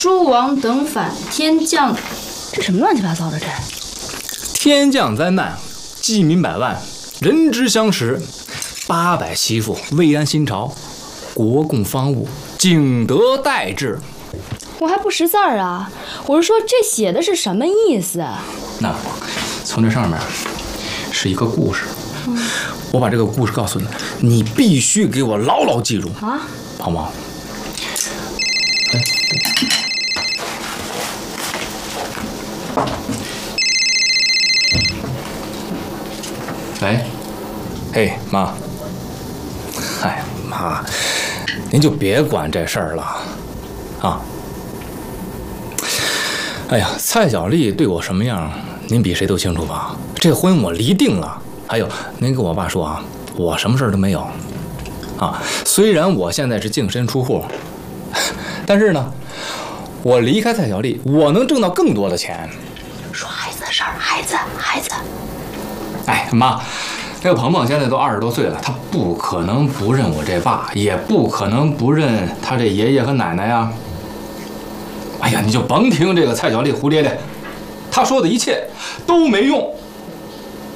诸王等反，天降，这什么乱七八糟的这？ 天降灾难，饥民百万，人之相食，800媳妇，未安新朝，国共方物，景德待制。 我还不识字儿啊！我是说这写的是什么意思？ 那从这上面是一个故事，我把这个故事告诉你，你必须给我牢牢记住啊！ 庞庞，喂，嘿妈，嗨妈，您就别管这事儿了，啊。哎呀，蔡小丽对我什么样，您比谁都清楚吧？这婚我离定了。还有，您跟我爸说啊，我什么事儿都没有。啊，虽然我现在是净身出户，但是呢，我离开蔡小丽，我能挣到更多的钱。 说孩子的事儿，孩子。 哎，妈，这个鹏鹏现在都20多岁了，他不可能不认我这爸，也不可能不认他这爷爷和奶奶呀。哎呀，你就甭听这个蔡小丽胡咧咧，她说的一切都没用。